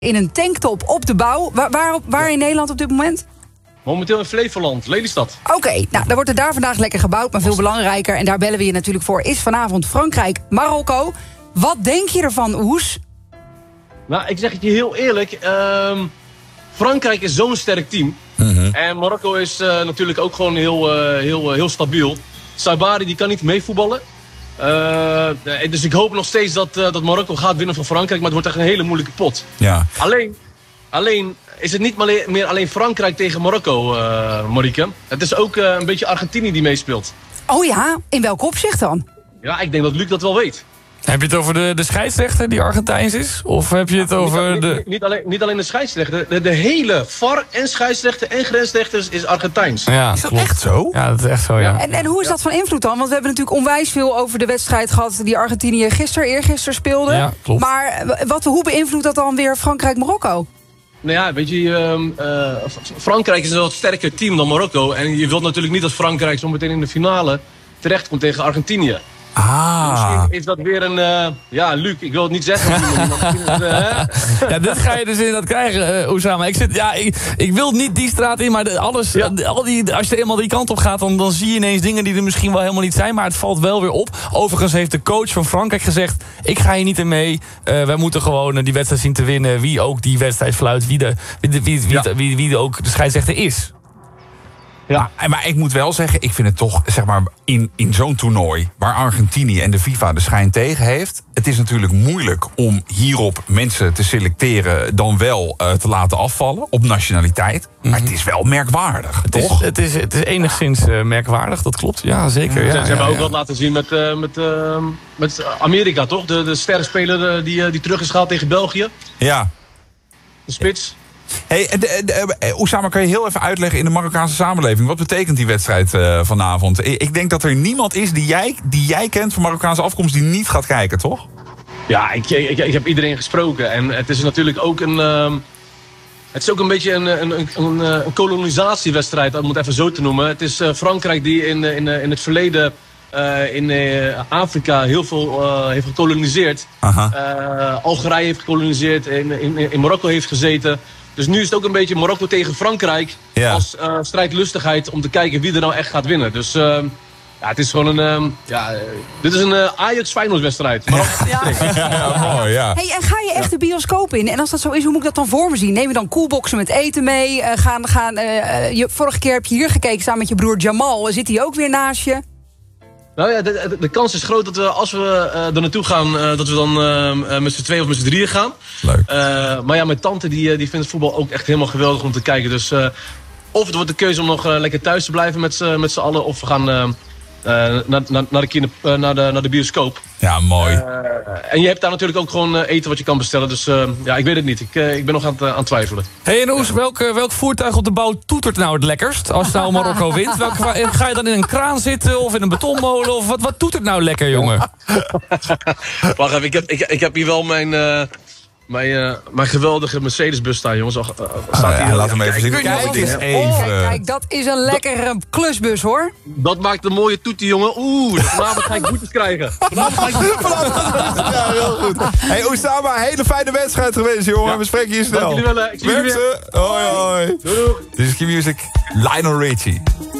in een tanktop op de bouw. Waar in Nederland op dit moment? Momenteel in Flevoland, Lelystad. Oké, nou, dan wordt er daar vandaag lekker gebouwd, maar veel belangrijker, en daar bellen we je natuurlijk voor, is vanavond Frankrijk-Marokko. Wat denk je ervan, Oes? Nou, ik zeg het je heel eerlijk. Frankrijk is zo'n sterk team. Mm-hmm. En Marokko is natuurlijk ook gewoon heel stabiel. Sabari die kan niet meevoetballen. Dus ik hoop nog steeds dat Marokko gaat winnen van Frankrijk. Maar het wordt echt een hele moeilijke pot. Ja. Alleen is het niet meer alleen Frankrijk tegen Marokko, Marieke. Het is ook een beetje Argentinië die meespeelt. Oh ja, in welk opzicht dan? Ja, ik denk dat Luc dat wel weet. Heb je het over de scheidsrechter die Argentijns is? Of heb je het over niet alleen de scheidsrechter. De hele VAR en scheidsrechter en grensrechters is Argentijns. Ja, is dat echt zo? Ja, dat is echt zo, ja. En hoe is dat van invloed dan? Want we hebben natuurlijk onwijs veel over de wedstrijd gehad die Argentinië eergisteren speelde. Ja, klopt. Maar hoe beïnvloedt dat dan weer Frankrijk-Marokko? Nou ja, weet je, Frankrijk is een wat sterker team dan Marokko. En je wilt natuurlijk niet dat Frankrijk zo meteen in de finale terechtkomt tegen Argentinië. Misschien is dat weer een... Luc, ik wil het niet zeggen. Ja, dit ga je dus inderdaad krijgen, Oussama. Ik wil niet die straat in, maar als je eenmaal die kant op gaat, dan zie je ineens dingen die er misschien wel helemaal niet zijn. Maar het valt wel weer op. Overigens heeft de coach van Frankrijk gezegd, ik ga hier niet in mee. Wij moeten gewoon die wedstrijd zien te winnen. Wie ook die wedstrijd fluit, wie ook de scheidsrechter is. Ja, maar ik moet wel zeggen, ik vind het toch, zeg maar, in zo'n toernooi waar Argentinië en de FIFA de schijn tegen heeft, het is natuurlijk moeilijk om hierop mensen te selecteren dan wel te laten afvallen op nationaliteit. Maar het is wel merkwaardig, toch? Het is enigszins merkwaardig, dat klopt. Ja, zeker. Ja, ze hebben ook wat laten zien met Amerika, toch? De sterrenspeler die terug is gehaald tegen België. Ja. De spits. Hey, Oussama, kan je heel even uitleggen in de Marokkaanse samenleving, wat betekent die wedstrijd vanavond? Ik denk dat er niemand is die jij kent van Marokkaanse afkomst die niet gaat kijken, toch? Ja, ik heb iedereen gesproken. En het is natuurlijk ook een beetje een kolonisatiewedstrijd, om het even zo te noemen. Het is Frankrijk die in het verleden in Afrika heel veel heeft gekoloniseerd. Algerije heeft gekoloniseerd, in Marokko heeft gezeten. Dus nu is het ook een beetje Marokko tegen Frankrijk als strijdlustigheid om te kijken wie er nou echt gaat winnen. Dus het is gewoon dit is een Ajax-Feyenoord wedstrijd. Mooi, ja. Hey, en ga je echt de bioscoop in? En als dat zo is, hoe moet ik dat dan voor me zien? Neem je dan koelboxen met eten mee? Vorige keer heb je hier gekeken samen met je broer Jamal. Zit hij ook weer naast je? Nou ja, de kans is groot dat we, als we er naartoe gaan, dat we dan met z'n tweeën of met z'n drieën gaan. Leuk. Maar ja, mijn tante die vindt het voetbal ook echt helemaal geweldig om te kijken. Dus of het wordt de keuze om nog lekker thuis te blijven met z'n allen, of we gaan naar de bioscoop. Ja, mooi. En je hebt daar natuurlijk ook gewoon eten wat je kan bestellen. Dus ik weet het niet. Ik ben nog aan het twijfelen. Hey, en Oes, welk voertuig op de bouw toetert nou het lekkerst als nou Marokko wint? Ga je dan in een kraan zitten of in een betonmolen? Of wat toetert nou lekker, jongen? Wacht even, ik heb hier wel mijn geweldige Mercedes-bus staan, jongens. Laat hem even zien. Kijk eens even. Kijk, dat is een lekkere klusbus, hoor. Dat maakt een mooie toetie, jongen. Vanavond ga ik boetes krijgen. Ja, heel goed. Hey, Oussama, hele fijne wedstrijd geweest, jongen. We spreken je snel. Dank jullie wel. Ik zie jullie weer. Hoi, hoi. Doei. Dit is Q-Music, Lionel Richie.